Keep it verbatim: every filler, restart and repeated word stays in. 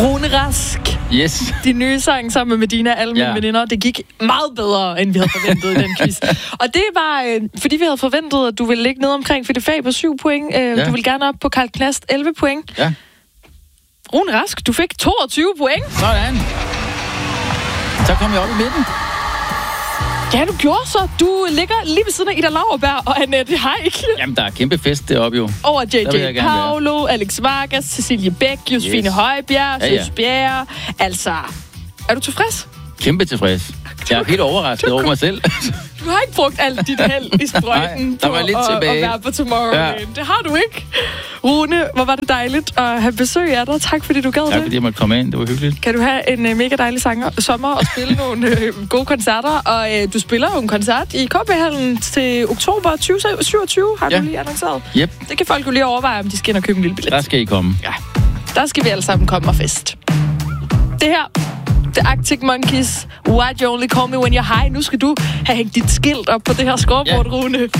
Rune Rask. Yes. Din nye sang sammen med Medina, alle mine Ja. veninder, det gik meget bedre, end vi havde forventet i den quiz. Og det var, øh, fordi vi havde forventet, at du ville ligge ned omkring for det fag på syv point. Øh, Ja. Du ville gerne op på Karl Knast elleve point. Ja. Rune Rask, du fik toogtyve point. Sådan. Så kom jeg op i midten. Ja, du gjorde så. Du ligger lige ved siden af Ida Lauerberg og Annette Haik. Jamen, der er kæmpe fest deroppe jo. Over Der vil J jeg J gerne Paolo, Alex Vargas, Cecilie Bæk, Josefine Yes. Højbjerg, Ja, ja. Søs Bjerre. Altså, er du tilfreds? Kæmpe tilfreds. Jeg er helt overrasket over mig selv. Du har ikke brugt alt dit held i sprøjten Nej, der var på lidt at, tilbage. at være på Tomorrowland. Ja. Det har du ikke. Rune, hvor var det dejligt at have besøg af dig. Tak fordi du gad Tak det. fordi jeg måtte komme ind. Det var hyggeligt. Kan du have en uh, mega dejlig sanger, sommer og spille nogle uh, gode koncerter. Og uh, du spiller jo en koncert i K B-hallen til oktober tyve syvogtyve, har Ja. du lige annonceret. Yep, Det kan folk jo lige overveje, om de skal ind og købe en lille billet. der skal I komme. Ja, der skal vi alle sammen komme og fest. Det her, The Arctic Monkeys, Why'd You Only Call Me When You're High. Nu skal du have hængt dit skilt op på det her scoreboard, Ja. Rune.